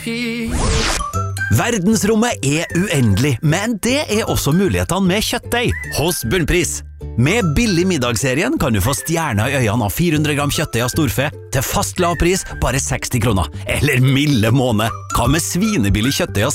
Verdensrommet er uendelig, men det er også mulighetene med kjøttdeig hos Bunnpris. Med billig middagsserien kan du få stjerner i øynene av 400 gram kjøttdeig av storfe til fast lav pris, bare 60 kroner. Eller milde måned. Hva med svinebillig kjøttdeig av